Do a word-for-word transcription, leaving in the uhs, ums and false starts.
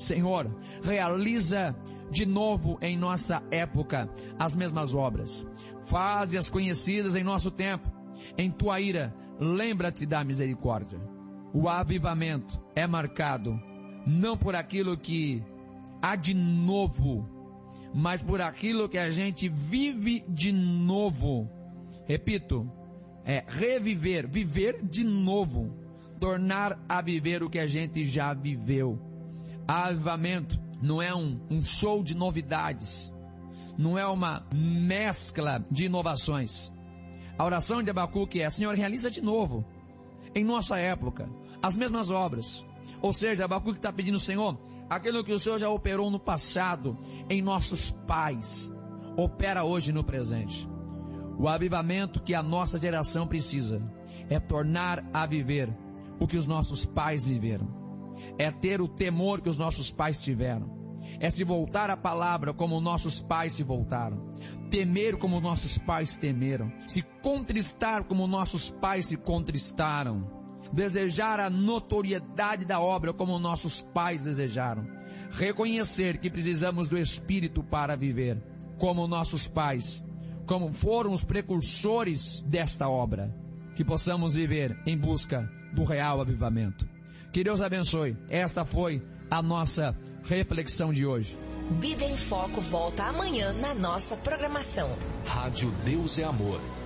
Senhor, realiza de novo em nossa época as mesmas obras. Faze-as conhecidas em nosso tempo. Em tua ira, lembra-te da misericórdia. O avivamento é marcado não por aquilo que há de novo, mas por aquilo que a gente vive de novo. Repito, é reviver, viver de novo, tornar a viver o que a gente já viveu. Avivamento não é um, um show de novidades, não é uma mescla de inovações. A oração de Abacuque é: Senhor, realiza de novo, em nossa época, as mesmas obras. Ou seja, Abacuque está pedindo: Senhor, aquilo que o Senhor já operou no passado, em nossos pais, opera hoje no presente. O avivamento que a nossa geração precisa é tornar a viver o que os nossos pais viveram. É ter o temor que os nossos pais tiveram. É se voltar à palavra como nossos pais se voltaram. Temer como nossos pais temeram. Se contristar como nossos pais se contristaram. Desejar a notoriedade da obra como nossos pais desejaram. Reconhecer que precisamos do Espírito para viver como nossos pais, como foram os precursores desta obra. Que possamos viver em busca do real avivamento. Que Deus abençoe. Esta foi a nossa reflexão de hoje. Vida em Foco volta amanhã na nossa programação. Rádio Deus é Amor.